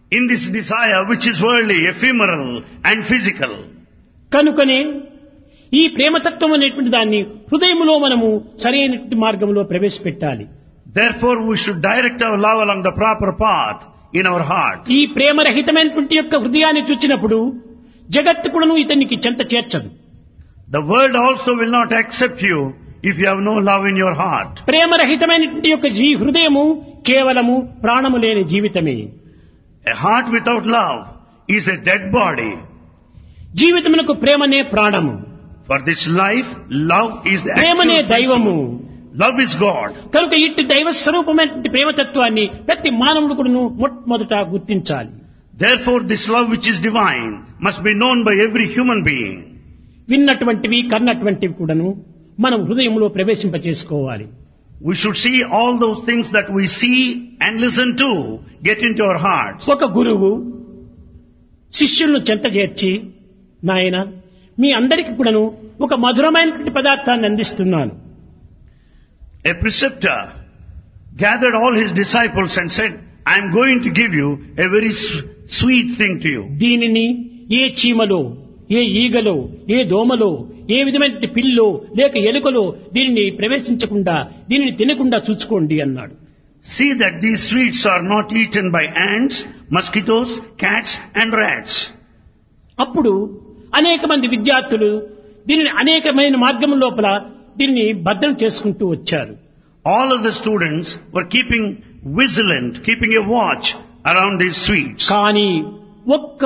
in this desire which is worldly, ephemeral and physical. కనుకనే ఈ ప్రేమతత్వం అనేటువంటి దాన్ని హృదయములో మనము సరైనటువంటి మార్గంలో ప్రవేశపెట్టాలి. Therefore we should direct our love along the proper path in our heart. ఈ ప్రేమరహితమైనటువంటి యొక్క హృదయాన్ని చూచినప్పుడు జగత్తు కూడాను ఇతనికి చెంత చేర్చదు. The world also will not accept you if you have no love in your heart. ప్రేమరహితమైనటువంటి యొక్క ఈ హృదయము కేవలము ప్రాణము లేని జీవితమే. A heart without love is a dead body. జీవితమునకు ప్రేమనే ప్రాణము. For this life, love is the ప్రేమనే actual దైవము. principle. Love is God. కనుక ఇట్టి దైవ స్వరూపమైనటువంటి ప్రేమతత్వాన్ని ప్రతి మానవుడు కూడాను మొట్టమొదట గుర్తించాలి. Therefore this love which is divine must be known by every human being. విన్నటువంటివి కన్నటువంటివి కూడాను మనం హృదయంలో ప్రవేశింపచేసుకోవాలి. We should see all those things that we see and listen to get into our hearts. ఒక గురువు శిష్యులను చెంత చేర్చి, నాయన మీ అందరికీ కూడాను ఒక మధురమైనటువంటి పదార్థాన్ని అందిస్తున్నాను. A preceptor gathered all his disciples and said, I am going to give you a very sweet thing to you. దీనిని ఏ చీమలో, ఏ ఈగలో, ఏ దోమలో, ఏ విధమైన పిల్లో లేక ఎలుకలో దీనిని ప్రవేశించకుండా, దీనిని తినకుండా చూసుకోండి అన్నాడు. See that these sweets are not eaten by ants, mosquitoes, cats and rats. అప్పుడు అనేక మంది విద్యార్థులు దీనిని అనేకమైన మార్గం లోపల దీనిని భద్రం చేసుకుంటూ వచ్చారు. All of the students were keeping vigilant, keeping a watch around these sweets. కానీ ఒక్క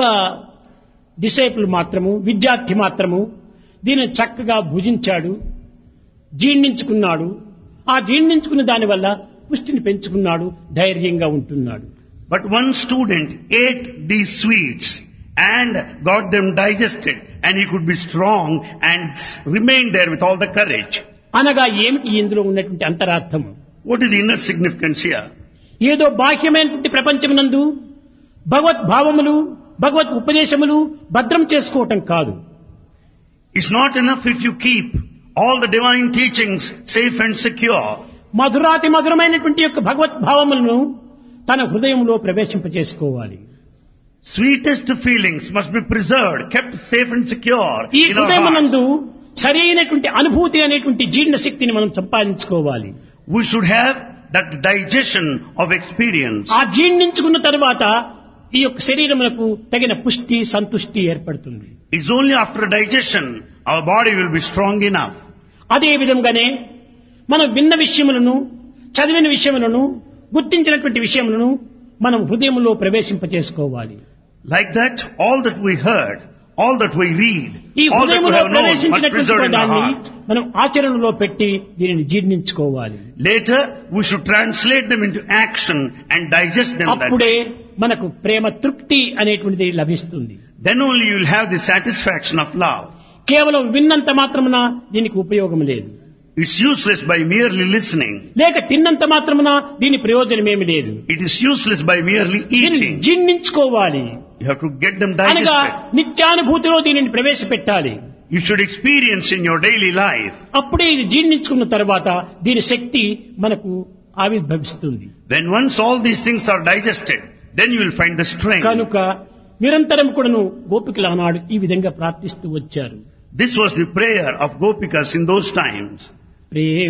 డిసైపుల్ మాత్రము, విద్యార్థి మాత్రము దీనిని చక్కగా భుజించాడు, జీర్ణించుకున్నాడు. ఆ జీర్ణించుకున్న దాని వల్ల పుష్టిని పెంచుకున్నాడు, ధైర్యంగా ఉంటున్నాడు. But one student ate these sweets and got them digested, and he could be strong and remain there with all the courage. అనగా ఏమిటి ఇందులో ఉన్నటువంటి అంతరార్థం? What is the inner significance here? ఏదో బాహ్యమైనటువంటి ప్రపంచమునందు భగవత్ భావములు, భగవత్ ఉపదేశములు భద్రం చేసుకోవటం కాదు. It's not enough if you keep all the divine teachings safe and secure. మధురాతి మధురమైనటువంటి యొక్క భగవత్ భావములను తన హృదయంలో ప్రవేశింపచేసుకోవాలి. Sweetest feelings must be preserved, kept safe and secure ఈ in our hearts. హృదయమునందు సరైనటువంటి అనుభూతి అనేటువంటి జీర్ణ శక్తిని మనం సంపాదించుకోవాలి. We should have that digestion of experience. ఆ జీర్ణించుకున్న తర్వాత ఈ యొక్క శరీరమునకు తగిన పుష్టి, సంతుష్టి ఏర్పడుతుంది. It's only after digestion our body will be strong enough. అదే విధంగానే మనం విన్న విషయములను, చదివిన విషయములను, గుర్తించినటువంటి విషయములను మనం హృదయంలో ప్రవేశింపచేసుకోవాలి. Like that, all that we heard, all that we read, ఈ all that we హృదయంలో have known must be ప్రవేశించినటువంటి preserved in our దాన్ని heart. మనం ఆచరణలో పెట్టి దీనిని జీర్ణించుకోవాలి. Later, we should translate them into action and digest them. అప్పుడే మనకు ప్రేమ తృప్తి అనేటువంటిది లభిస్తుంది. Then only you will have the satisfaction of love. కేవలం విన్నంత మాత్రమున దీనికి ఉపయోగం లేదు. It's useless by merely listening. లేక తిన్నంత మాత్రమున దీని ప్రయోజనమేమి లేదు. It is useless by merely దీనిని eating. జీర్ణించుకోవాలి. You have to get them అనగా digested. నిత్యానుభూతిలో దీనిని ప్రవేశపెట్టాలి. You should experience in your daily life. అప్పుడే ఇది జీర్ణించుకున్న తర్వాత దీని శక్తి మనకు ఆవిర్భవిస్తుంది. When once all these things are digested, then you will find the strength. కనుక నిరంతరం కూడాను గోపికలు ఆనాడు ఈ విధంగా ప్రార్థిస్తూ వచ్చారు. This was the prayer of Gopikas in those times. Prema